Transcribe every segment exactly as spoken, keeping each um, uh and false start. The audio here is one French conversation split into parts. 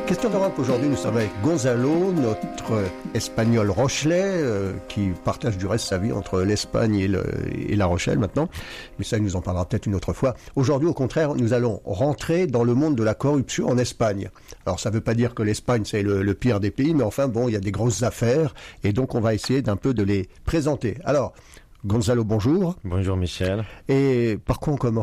Question d'Europe, aujourd'hui nous sommes avec Gonzalo, notre espagnol rochelais, euh, qui partage du reste sa vie entre l'Espagne et, le, et la Rochelle maintenant, mais ça il nous en parlera peut-être une autre fois. Aujourd'hui au contraire, nous allons rentrer dans le monde de la corruption en Espagne. Alors ça ne veut pas dire que l'Espagne c'est le, le pire des pays, mais enfin bon, il y a des grosses affaires, et donc on va essayer d'un peu de les présenter. Alors, Gonzalo, bonjour. Bonjour Michel. Et par quoi on commence ?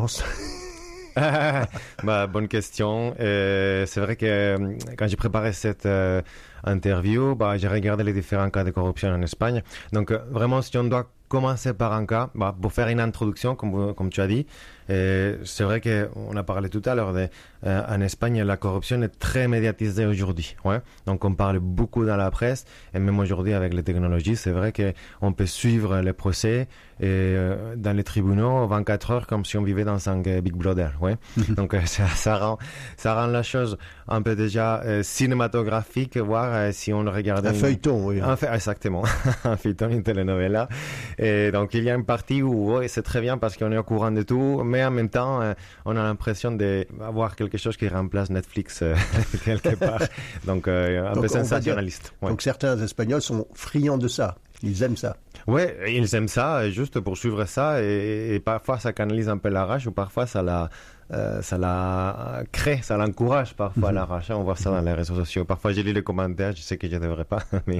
Bah, bonne question. Euh, c'est vrai que euh, quand j'ai préparé cette euh, interview, bah, j'ai regardé les différents cas de corruption en Espagne. Donc euh, vraiment, si on doit commencer par un cas, bah, pour faire une introduction, comme, comme tu as dit, euh, c'est vrai qu'on a parlé tout à l'heure, de, euh, en Espagne, la corruption est très médiatisée aujourd'hui. Ouais? Donc on parle beaucoup dans la presse, et même aujourd'hui avec les technologies, c'est vrai qu'on peut suivre les procès et, euh, dans les tribunaux vingt-quatre heures comme si on vivait dans un Big Brother. Ouais? Donc euh, ça, ça, rend, ça rend la chose un peu déjà euh, cinématographique, voire euh, si on le regardait... Un une... feuilleton, oui. Un fait, exactement, un feuilleton, une telenovela. Et donc il y a une partie où ouais, c'est très bien parce qu'on est au courant de tout, mais en même temps, euh, on a l'impression d'avoir quelque chose qui remplace Netflix euh, quelque part. Donc euh, un donc, peu sensationnaliste. Dire... Ouais. Donc certains Espagnols sont friands de ça. Ils aiment ça. Oui, ils aiment ça, juste pour suivre ça, et, et parfois ça canalise un peu la rage, ou parfois ça la, euh, ça la crée, ça l'encourage parfois mm-hmm. la rage. On voit ça dans les réseaux sociaux. Parfois j'ai lu les commentaires, je sais que je ne devrais pas, mais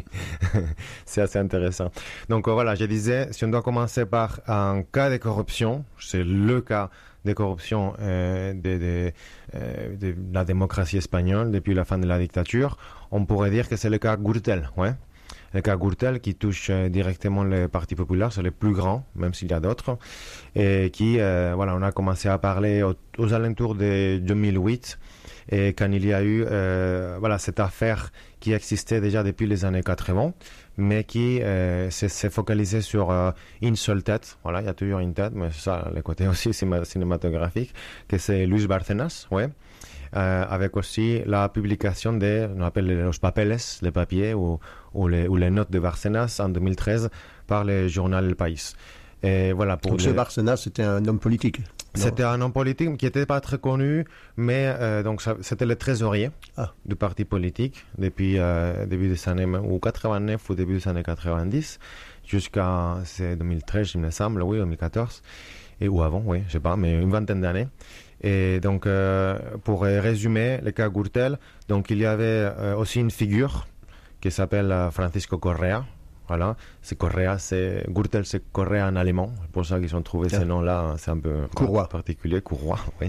c'est assez intéressant. Donc voilà, je disais, si on doit commencer par un cas de corruption, c'est le cas de corruption euh, de, de, euh, de la démocratie espagnole depuis la fin de la dictature, on pourrait dire que c'est le cas Gürtel, ouais. Le cas Gürtel qui touche euh, directement le Parti populaire, c'est le plus grand, même s'il y a d'autres, et qui, euh, voilà, on a commencé à parler aux, aux alentours de deux mille huit, et quand il y a eu, euh, voilà, cette affaire qui existait déjà depuis les années quatre-vingts, mais qui euh, s'est focalisée sur euh, une seule tête. Voilà, il y a toujours une tête, mais c'est ça, le côté aussi cinématographique, que c'est Luis Bárcenas, ouais. Euh, avec aussi la publication des, on appelle les papeles, les papiers ou, ou, les, ou les notes de Bárcenas en deux mille treize par le journal El País. Et voilà, pour donc les... ce Bárcenas, c'était un homme politique. C'était un homme politique qui n'était pas très connu, mais euh, donc ça, c'était le trésorier ah. du parti politique depuis euh, début des années ou quatre-vingt-neuf ou début des années quatre-vingt-dix jusqu'à deux mille treize, il me semble, oui, deux mille quatorze, et, ou avant, oui, je sais pas, mais une vingtaine d'années. Et donc, euh, pour résumer le cas Gürtel, donc il y avait euh, aussi une figure qui s'appelle euh, Francisco Correa. Voilà, c'est Correa, c'est Gürtel, c'est Correa en allemand. C'est pour ça qu'ils ont trouvé yeah. ce nom-là, c'est un peu Courroie. particulier, Courroie, oui.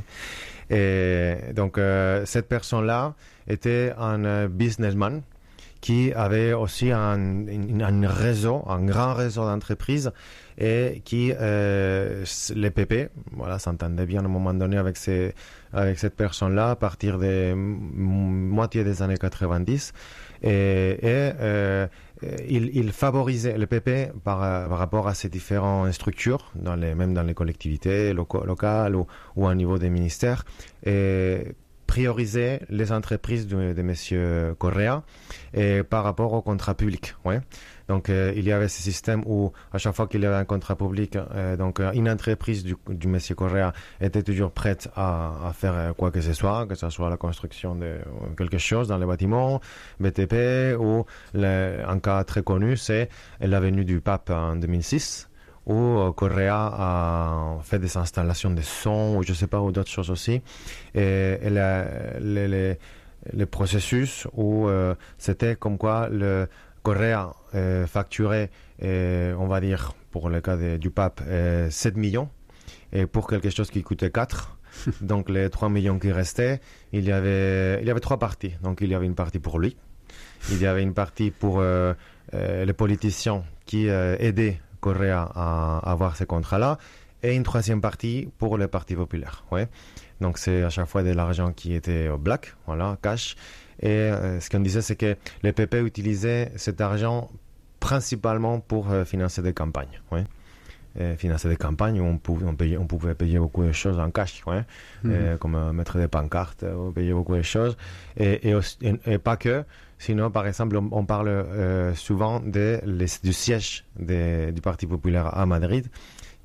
Et donc, euh, cette personne-là était un euh, businessman qui avait aussi un, un, un réseau, un grand réseau d'entreprises, et qui, euh, les P P, voilà, s'entendaient bien à un moment donné avec, ces, avec cette personne-là à partir de moitié des années quatre-vingt-dix, et, et euh, il, il favorisait le P P par, par rapport à ces différentes structures, dans les, même dans les collectivités loco- locales ou, ou au niveau des ministères, et prioriser les entreprises de, de M. Correa et par rapport au contrat public. Ouais. Donc, euh, il y avait ce système où, à chaque fois qu'il y avait un contrat public, euh, donc euh, une entreprise du, du M. Correa était toujours prête à, à faire quoi que ce soit, que ce soit la construction de quelque chose dans les bâtiments, B T P, ou le, un cas très connu, c'est la venue du pape en deux mille six, où Correa a fait des installations de son, ou je ne sais pas, ou d'autres choses aussi. Et, et le, le, le, le processus où euh, c'était comme quoi le Correa euh, facturait, euh, on va dire, pour le cas de, du pape, euh, sept millions, et pour quelque chose qui coûtait quatre. Donc les trois millions qui restaient, il y avait, il y avait trois parties. Donc il y avait une partie pour lui, il y avait une partie pour euh, euh, les politiciens qui euh, aidaient Correa à avoir ces contrats-là, et une troisième partie pour le Parti populaire. Ouais. Donc c'est à chaque fois de l'argent qui était au black, voilà, cash. Et euh, ce qu'on disait, c'est que les P P utilisaient cet argent principalement pour euh, financer des campagnes. Ouais. Et financer des campagnes où on pouvait, on, payait, on pouvait payer beaucoup de choses en cash, ouais. Mmh. Et, comme euh, mettre des pancartes, on payait beaucoup de choses. Et, et, aussi, et, et pas que. Sinon, par exemple, on, on parle euh, souvent de, les, du siège de, du Parti populaire à Madrid,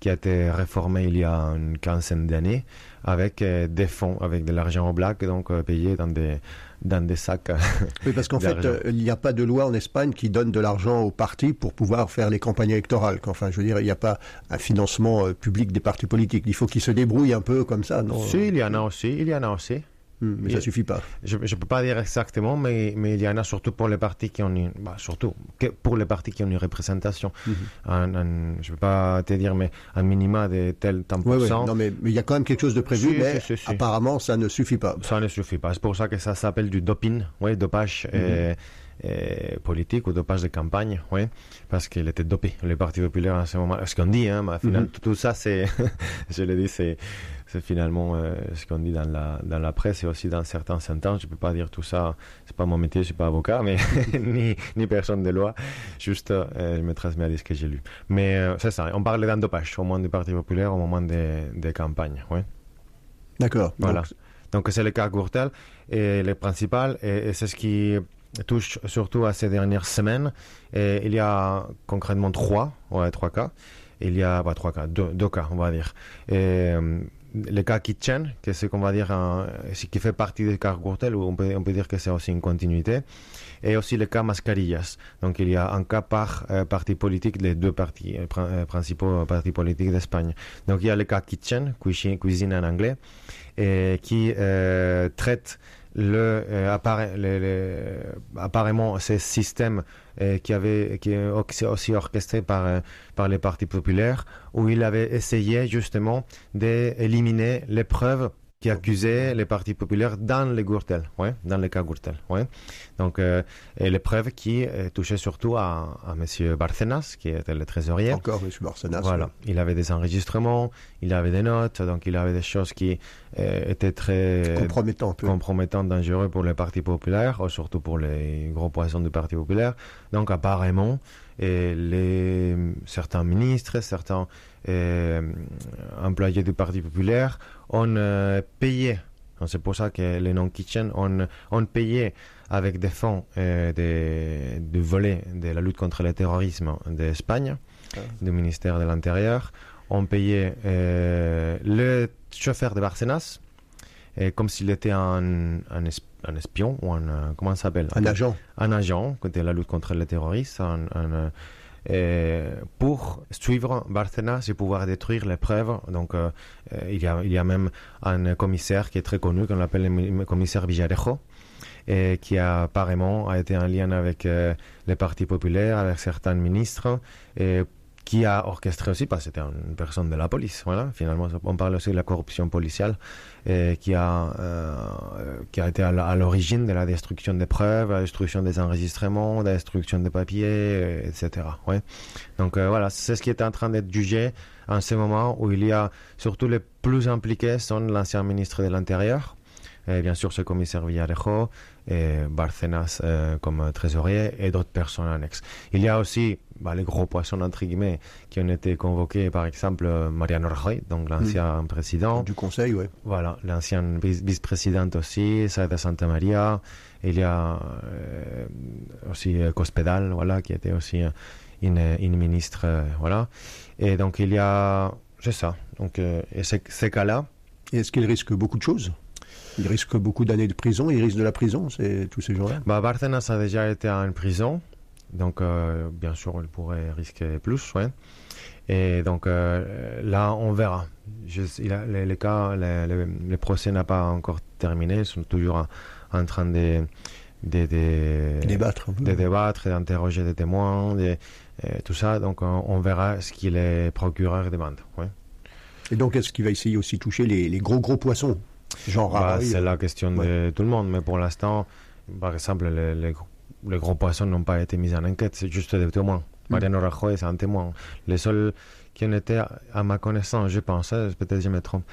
qui a été réformé il y a une quinzaine d'années, avec euh, des fonds, avec de l'argent au black, donc euh, payé dans des, dans des sacs. Oui, parce qu'en fait, euh, il n'y a pas de loi en Espagne qui donne de l'argent aux partis pour pouvoir faire les campagnes électorales. Enfin, je veux dire, il n'y a pas un financement euh, public des partis politiques. Il faut qu'ils se débrouillent un peu comme ça, non? Si, il y en a aussi, il y en a aussi. Hum, mais il, ça ne suffit pas. Je ne peux pas dire exactement, mais, mais il y en a surtout pour les partis qui ont une, bah, surtout que pour les partis qui ont une représentation. Mm-hmm. un, un, je ne peux pas te dire, mais un minima de tel tant pour cent. Oui, oui. Non, mais, mais il y a quand même quelque chose de prévu, si, mais si, si, si. Apparemment, ça ne suffit pas. Ça ne suffit pas. C'est pour ça que ça s'appelle du doping, oui, dopage. Mm-hmm. et, et politique ou dopage de campagne, oui, parce qu'il était dopé, les partis populaires à ce moment. Ce qu'on dit, hein, mais finalement, mm-hmm. tout, tout ça, c'est, je le dis, c'est, c'est finalement euh, ce qu'on dit dans la, dans la presse et aussi dans certains sentences. Je ne peux pas dire tout ça, c'est pas mon métier, je ne suis pas avocat, mais ni, ni personne de loi, juste euh, je me transmets à ce que j'ai lu. Mais euh, c'est ça, on parle d'un dopage au moment des partis populaires, au moment des, des campagnes, oui. D'accord. Voilà. Donc, Donc c'est le cas Gürtel et le principal, et, et c'est ce qui touche surtout à ces dernières semaines. Et il y a concrètement trois, ouais, trois cas. Il y a bah, trois cas, deux, deux cas, on va dire. Et, le cas Kitchen, que c'est qu'on va dire un, qui fait partie du cas Gürtel, où on peut, on peut dire que c'est aussi une continuité, et aussi le cas Mascarillas. Donc il y a un cas par euh, parti politique, les deux partis euh, pr- euh, principaux partis politiques d'Espagne. Donc il y a le cas Kitchen, cuisine, cuisine en anglais, et qui euh, traite le, euh, appara- le, le, apparemment ces systèmes euh, qui avaient qui est aussi orchestré par euh, par les partis populaires, où il avait essayé justement d'éliminer les preuves qui accusaient les partis populaires dans les Gürtel, ouais, dans le cas Gürtel, ouais. Donc euh, et les preuves qui euh, touchaient surtout à, à Monsieur Bárcenas, qui était le trésorier. Encore Monsieur Bárcenas. Voilà, oui. Il avait des enregistrements, il avait des notes, donc il avait des choses qui euh, étaient très compromettantes, compromettantes, dangereuses pour les partis populaires, surtout pour les gros poissons du Parti populaire. Donc apparemment, et les certains ministres, certains euh, employés du Parti populaire ont euh, payé. Donc c'est pour ça que les non-kitchen ont, ont payé avec des fonds euh, de, de volet de la lutte contre le terrorisme d'Espagne, ah. du ministère de l'Intérieur, ont payé euh, le chauffeur de Bárcenas, et comme s'il était un, un, esp- un espion ou un, comment ça s'appelle? Un agent. Un agent de la lutte contre le terrorisme, un, un, euh, pour suivre Bárcenas et pouvoir détruire les preuves. Donc euh, il, y a, il y a même un commissaire qui est très connu, qu'on appelle le commissaire Villarejo, et qui a apparemment a été en lien avec euh, les partis populaires, avec certains ministres, et qui a orchestré aussi, parce que c'était une personne de la police, voilà, finalement, on parle aussi de la corruption policiale, et qui a, euh, qui a été à, la, à l'origine de la destruction des preuves, la destruction des enregistrements, la destruction des papiers, et cetera. Ouais. Donc euh, voilà, c'est ce qui est en train d'être jugé en ce moment, où il y a surtout les plus impliqués sont l'ancien ministre de l'Intérieur, et bien sûr ce commissaire Villarejo, et Bárcenas euh, comme trésorier, et d'autres personnes annexes. Il y a aussi bah, les gros poissons, entre guillemets, qui ont été convoqués, par exemple Mariano Rajoy, donc l'ancien mmh. président. Du Conseil, oui. Voilà, l'ancienne vice-présidente aussi, Saïda Santa Maria. Il y a euh, aussi Cospedal, voilà, qui était aussi une, une ministre, euh, voilà. Et donc il y a, c'est ça, donc, euh, et ces, ces cas-là. Et est-ce qu'il risque beaucoup de choses? Il risque beaucoup d'années de prison, il risque de la prison, c'est tous ces gens-là. Bah, Bárcenas a déjà été en prison, donc euh, bien sûr il pourrait risquer plus, ouais. Et donc euh, là on verra. Je, il a, les, les cas, les, les, les procès n'ont pas encore terminé, ils sont toujours en, en train de, de, de débattre, de débattre, d'interroger des témoins, de, et tout ça. Donc on, on verra ce que les procureurs demandent. Ouais. Et donc est-ce qu'il va essayer aussi de toucher les, les gros gros poissons? Genre, bah, oui, c'est la question ouais. de tout le monde, mais pour l'instant, par exemple, les, les, les gros poissons n'ont pas été mis en enquête, c'est juste des témoins. Mm. Mariano Rajoy, c'est un témoin. Les seuls qui en étaient, à ma connaissance, je pense, peut-être je me trompe,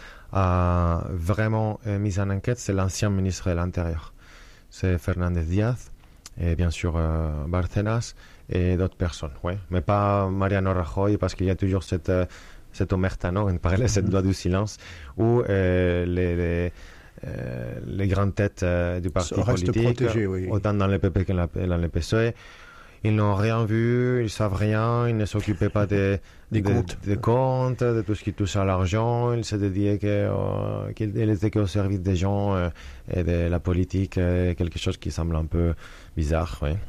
à vraiment euh, mis en enquête, c'est l'ancien ministre de l'Intérieur. C'est Fernández Díaz, et bien sûr euh, Bárcenas, et d'autres personnes, ouais. Mais pas Mariano Rajoy, parce qu'il y a toujours cette... Euh, cette omerta, non, on parlait, cette loi du silence, où euh, les, les, euh, les grandes têtes euh, du parti politique, protégés, oui. autant dans le P P que dans le P S O E, ils n'ont rien vu, ils savent rien, ils ne s'occupaient pas des, des, des, comptes. des comptes, de tout ce qui touche à l'argent. Ils se dédiaient que, euh, qu'ils étaient qu'au service des gens euh, et de la politique, euh, quelque chose qui semble un peu bizarre, oui.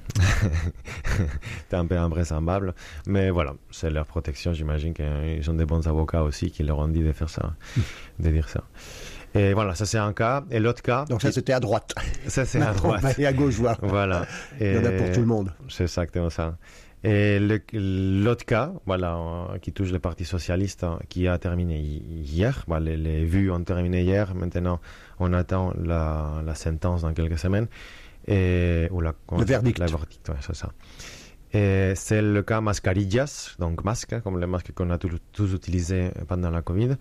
C'est un peu invraisemblable. Mais voilà, c'est leur protection. J'imagine qu'ils ont des bons avocats aussi qui leur ont dit de faire ça, de dire ça. Et voilà, ça c'est un cas. Et l'autre cas... Donc ça c'était à droite. Ça c'est à droite. Et à gauche, voilà. Voilà. Et il y en a pour tout le monde. C'est exactement ça. Et le, l'autre cas, voilà, qui touche le Parti socialiste, qui a terminé hier. Bah, les, les vues ont terminé hier. Maintenant, on attend la, la sentence dans quelques semaines. Et, ou la, le verdict. Le verdict, ouais, c'est ça. Et c'est le cas mascarillas, donc masques, comme les masques qu'on a tous, tous utilisés pendant la Covid,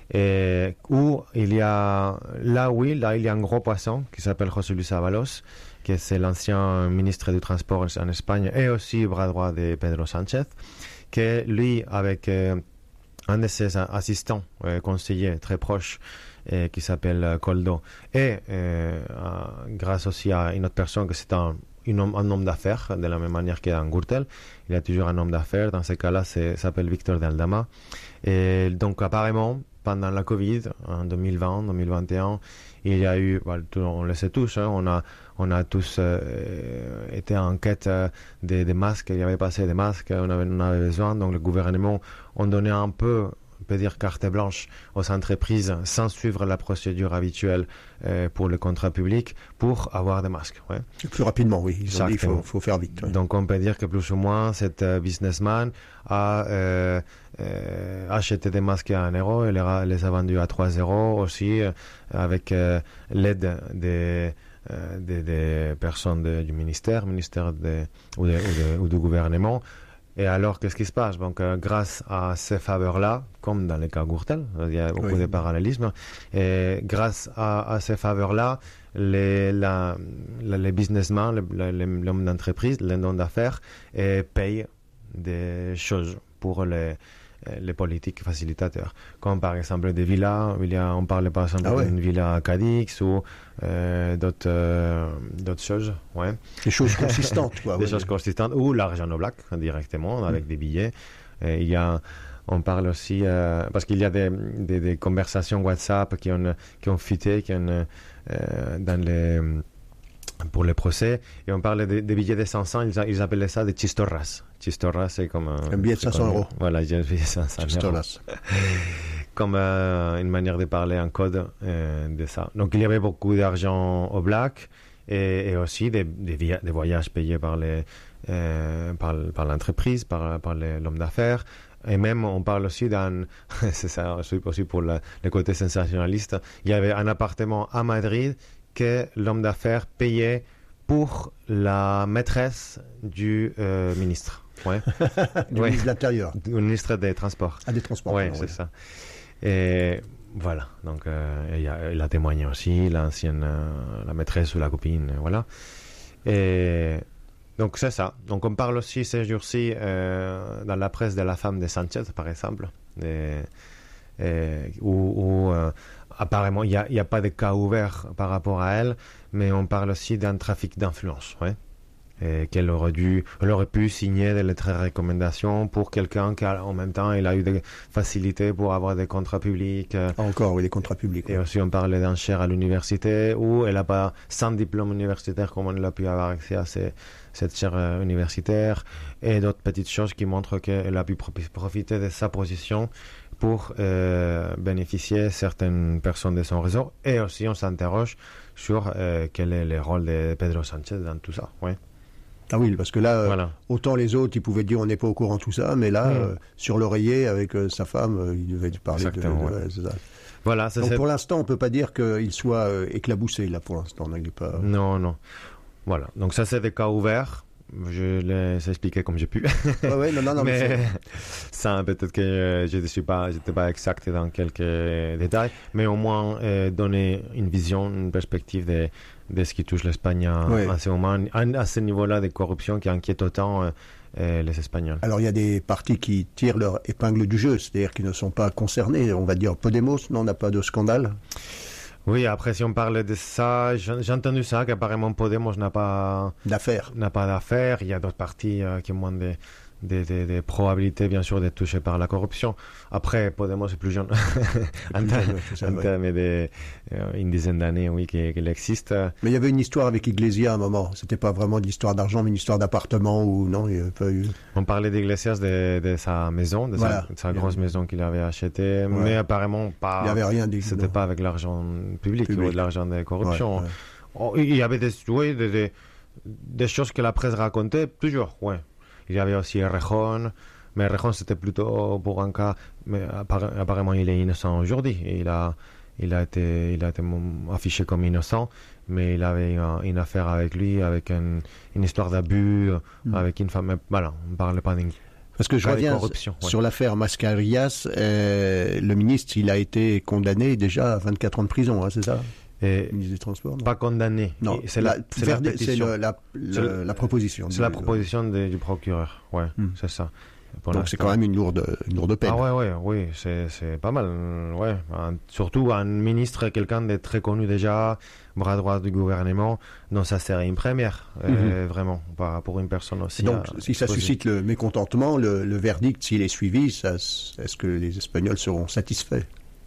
et où il y a, là oui, là il y a un gros poisson qui s'appelle José Luis Ábalos, qui c'est l'ancien ministre du Transport en Espagne et aussi bras droit de Pedro Sánchez, qui lui, avec euh, un de ses assistants, euh, conseillers très proches, euh, qui s'appelle Coldo, et euh, grâce aussi à une autre personne que c'est un Un homme, un homme d'affaires, de la même manière qu'un Gürtel. Il y a toujours un homme d'affaires. Dans ce cas-là, il s'appelle Victor de Aldama. Et donc, apparemment, pendant la Covid, en deux mille vingt, deux mille vingt et un, il y a eu, bah, on le sait tous, hein, on, a, on a tous euh, été en quête euh, des, des masques. Il y avait pas assez de masques, on avait, on avait besoin. Donc, le gouvernement a donné un peu, on peut dire carte blanche aux entreprises sans suivre la procédure habituelle euh, pour le contrat public pour avoir des masques. Ouais. Plus rapidement, oui. Ils ont dit, il faut, faut faire vite. Ouais. Donc on peut dire que plus ou moins cet euh, businessman a euh, euh, acheté des masques à un euro et les a, les a vendus à trois euros aussi euh, avec euh, l'aide des euh, des, des personnes de, du ministère, ministère de, ou, de, ou, de, ou du gouvernement. Et alors, qu'est-ce qui se passe? Donc, euh, grâce à ces faveurs-là, comme dans le cas Gürtel, il y a beaucoup oui. de parallélismes, et grâce à, à ces faveurs-là, les, la, la, les businessmen, les, les, l'homme d'entreprise, les noms d'affaires, et payent des choses pour les, les politiques facilitateurs. Comme par exemple des villas, il y a, on parle par exemple ah ouais. d'une villa à Cadix ou euh, d'autres, euh, d'autres choses. Ouais. Des choses consistantes, quoi. Des ouais. choses consistantes, ou l'argent au black directement, avec mmh. des billets. Et il y a, on parle aussi, euh, parce qu'il y a des, des, des conversations WhatsApp qui ont, qui ont fuité, qui ont, euh, dans les, pour les procès, et on parle des de billets de cinq cents, ils, ils appelaient ça des chistorras. Chistorras, c'est comme un, un billet de cinq cents euros. Voilà, un billet de cinq cents euros. Comme euh, une manière de parler en code euh, de ça. Donc il y avait beaucoup d'argent au black et, et aussi des, des, via- des voyages payés par, les, euh, par, par l'entreprise, par, par les, l'homme d'affaires. Et même, on parle aussi d'un, c'est ça aussi pour la, le côté sensationnaliste, il y avait un appartement à Madrid que l'homme d'affaires payait pour la maîtresse du euh, ministre. Ouais. du ouais. ministre de l'Intérieur. Du ministre des Transports. Ah, des Transports. Ouais, non, c'est oui. ça. Et voilà, donc euh, il, a, il a témoigné aussi, l'ancienne, euh, la maîtresse ou la copine, voilà. Et donc c'est ça. Donc on parle aussi ces jours-ci euh, dans la presse de la femme de Sanchez, par exemple, et, et, où, où euh, apparemment il n'y a, a pas de cas ouverts par rapport à elle, mais on parle aussi d'un trafic d'influence, ouais. Et qu'elle aurait dû, elle aurait pu signer des lettres de recommandation pour quelqu'un qui, en même temps, il a eu des facilités pour avoir des contrats publics. Encore, oui, des contrats publics. Et oui. aussi, on parlait d'un cher à l'université où elle n'a pas, sans diplôme universitaire, comme on a pu avoir accès à ces, cette chaire universitaire, et d'autres petites choses qui montrent qu'elle a pu profiter de sa position pour euh, bénéficier certaines personnes de son réseau. Et aussi, on s'interroge sur euh, quel est le rôle de Pedro Sánchez dans tout ça. Ouais. Ah oui, parce que là, voilà. euh, autant les autres, ils pouvaient dire on n'est pas au courant de tout ça, mais là, mmh. euh, sur l'oreiller, avec euh, sa femme, euh, il devait parler Exactement, de... de ouais. ouais, c'est ça. Voilà, ça, donc c'est... pour l'instant, on ne peut pas dire qu'il soit euh, éclaboussé, là, pour l'instant. On n'est pas... Non, non. Voilà, donc ça, c'est des cas ouverts. Je les ai expliqués comme j'ai pu. Ouais, ouais, non, non, non, mais mais ça, peut-être que je ne suis pas, j'étais pas exact dans quelques détails, mais au moins euh, donner une vision, une perspective de, de ce qui touche l'Espagne en, ouais. en ce moment, à ce niveau-là de corruption qui inquiète autant euh, euh, les Espagnols. Alors il y a des partis qui tirent leur épingle du jeu, c'est-à-dire qui ne sont pas concernés. On va dire Podemos, non, on n'a pas de scandale. Oui, après, si on parle de ça, j'ai, j'ai entendu ça, qu'apparemment Podemos n'a pas d'affaires. N'a pas d'affaires. Il y a d'autres partis euh, qui ont moins de, de, de, de probabilités, bien sûr, d'être touchés par la corruption. Après, Podemos est plus jeune. en termes de euh, une dizaine d'années, oui, qu'il, qu'il existe. Mais il y avait une histoire avec Iglesias à un moment. C'était pas vraiment l'histoire d'argent, mais une histoire d'appartement ou non, il y avait pas eu. On parlait d'Iglesias, de, de sa maison, de voilà. sa, de sa grosse maison qu'il avait achetée, ouais. mais apparemment pas. Il n'y avait rien dit. C'était non. pas avec l'argent public, public. ou de l'argent de corruption. Ouais, ouais. Oh, il y avait des, oui, des, des, des choses que la presse racontait, toujours, ouais. Il y avait aussi Errejón, mais Errejón c'était plutôt pour un cas, mais apparemment il est innocent aujourd'hui. Il a, il a été, il a été affiché comme innocent, mais il avait une, une affaire avec lui, avec une, une histoire d'abus, mmh. avec une femme. Mais voilà, on ne parlait pas d'une. Parce que je reviens sur ouais. l'affaire Mascarillas, euh, le ministre, il a été condamné déjà à vingt-quatre ans de prison, hein, c'est ça? Et ministre des Transports, non pas condamné. Non, c'est la, c'est la, la, c'est le, la, le, le, la proposition. C'est du, la proposition de, du procureur, ouais, hmm. c'est ça. Pour Donc l'instant. C'est quand même une lourde, une lourde peine. Ah ouais, ouais, oui, c'est, c'est pas mal, ouais. Un, surtout un ministre, quelqu'un de très connu déjà, bras droit du gouvernement, non, ça serait une première, mm-hmm. euh, vraiment, pour une personne aussi. Donc, si ça poser. suscite le mécontentement, le, le verdict, s'il est suivi, ça, est-ce que les Espagnols seront satisfaits?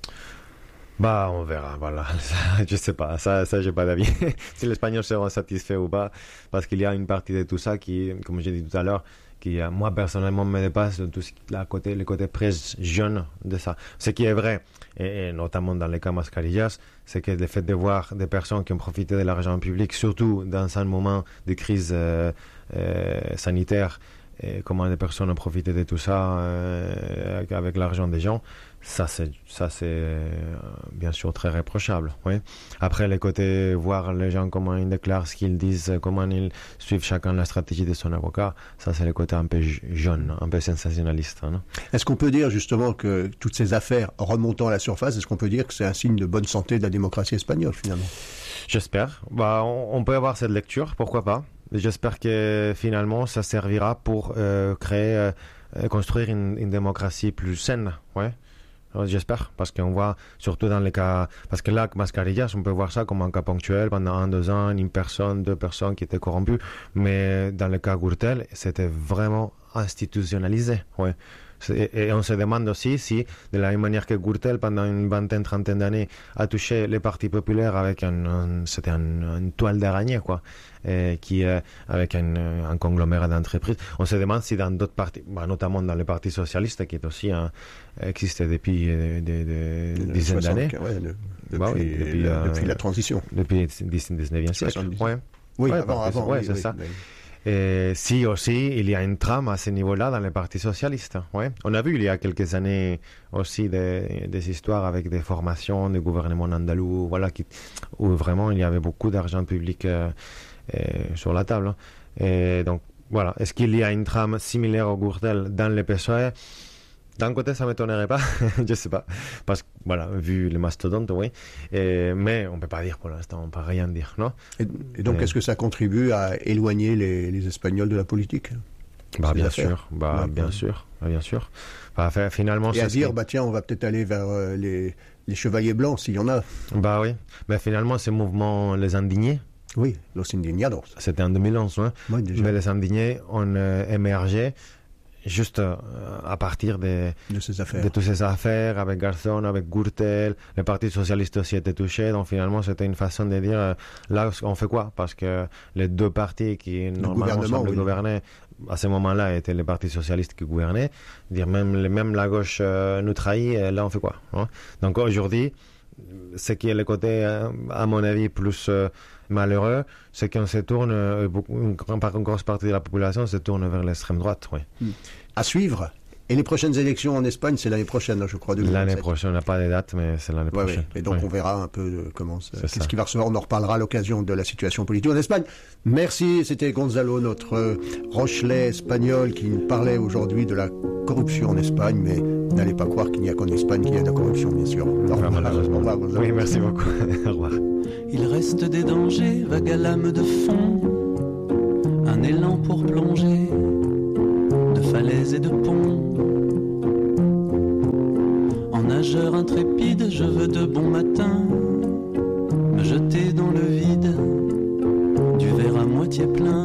Bah, on verra, voilà. Je sais pas, ça, ça, j'ai pas d'avis. Si les Espagnols seront satisfaits ou pas, parce qu'il y a une partie de tout ça qui, comme j'ai dit tout à l'heure, qui, moi, personnellement, me dépasse tout ce qui est côté, le côté presse jeune de ça. Ce qui est vrai, et, et notamment dans les cas Mascarillas, c'est que le fait de voir des personnes qui ont profité de l'argent public, surtout dans un moment de crise euh, euh, sanitaire, et comment les personnes ont profité de tout ça euh, avec l'argent des gens, ça c'est, ça c'est euh, bien sûr très réprochable. Oui. Après, les côtés, voir les gens comment ils déclarent ce qu'ils disent, comment ils suivent chacun la stratégie de son avocat, ça c'est le côté un peu jeune, un peu sensationnaliste. Hein, est-ce qu'on peut dire justement que toutes ces affaires remontant à la surface, est-ce qu'on peut dire que c'est un signe de bonne santé de la démocratie espagnole finalement? J'espère. Bah, on, on peut avoir cette lecture, pourquoi pas. J'espère que finalement ça servira pour euh, créer, euh, construire une, une démocratie plus saine, ouais. Alors, j'espère, parce qu'on voit surtout dans les cas, parce que là, Mascarillas, on peut voir ça comme un cas ponctuel pendant un, deux ans, une personne, deux personnes qui étaient corrompues, mais dans le cas Gürtel, c'était vraiment institutionnalisé, ouais. Et on se demande aussi si, de la même manière que Gürtel, pendant une vingtaine, trentaine d'années, a touché les partis populaires avec un, un c'était un, une toile d'araignée, quoi, et qui, euh, avec un, un conglomérat d'entreprises. On se demande si dans d'autres partis, bah, notamment dans le Parti socialiste, qui est aussi un, existe depuis euh, des, des, des dizaines d'années. Ouais, le, depuis, bah, oui, depuis, la, euh, depuis la transition. Depuis le dix-neuvième siècle. Ouais. Oui, ouais, avant, avant, ouais, oui, c'est oui, ça. Oui. Et si aussi il y a une trame à ce niveau-là dans le Parti socialiste. Ouais. On a vu il y a quelques années aussi des, des histoires avec des formations du gouvernement andalou, voilà, qui, où vraiment il y avait beaucoup d'argent public euh, euh, sur la table. Et donc voilà, est-ce qu'il y a une trame similaire au Gürtel dans le P S O E? D'un côté, ça ne m'étonnerait pas, je ne sais pas, parce que, voilà, vu les mastodontes, oui, et, mais on ne peut pas dire pour l'instant, on ne peut rien dire, non? Et, et donc, et... est-ce que ça contribue à éloigner les, les Espagnols de la politique? Bah, bien sûr, bah, bien sûr, bah, bien sûr. Bah, finalement, et à dire, qui... bah, tiens, on va peut-être aller vers euh, les, les chevaliers blancs, s'il y en a. Bah oui, mais finalement, ces mouvements, les indignés, oui, los indignados. C'était en deux mille onze, hein. Oui, déjà. Mais les indignés ont euh, émergé juste euh, à partir de, de, ces affaires. de toutes ces affaires, avec Garzón, avec Gürtel, le Parti socialiste aussi était touché, donc finalement c'était une façon de dire, euh, là on fait quoi? Parce que les deux partis qui le normalement semblent oui. gouverner, à ce moment-là étaient les partis socialistes qui gouvernaient, dire même, même la gauche euh, nous trahit, là on fait quoi, hein? Donc aujourd'hui, ce qui est le côté, à mon avis, plus euh, malheureux, c'est qu'on se tourne, euh, beaucoup, une, une grosse partie de la population se tourne vers l'extrême droite. Oui. À suivre. Et les prochaines élections en Espagne, c'est l'année prochaine, je crois. L'année prochaine, on n'a pas de date, mais c'est l'année ouais, prochaine. Ouais. Et donc ouais. on verra un peu euh, comment ça, qu'est-ce ça. qui va recevoir. On en reparlera à l'occasion de la situation politique en Espagne. Merci, c'était Gonzalo, notre euh, Rochelais espagnol, qui nous parlait aujourd'hui de la corruption en Espagne, mais n'allez pas croire qu'il n'y a qu'en Espagne qu'il y a de la corruption, bien sûr. Au revoir, Gonzalo. Oui, merci beaucoup. Au revoir. Il reste des dangers, vague à lame de fond, un élan pour plonger, de falaises et de ponts. En nageur intrépide, je veux de bon matin jeté dans le vide du verre à moitié plein.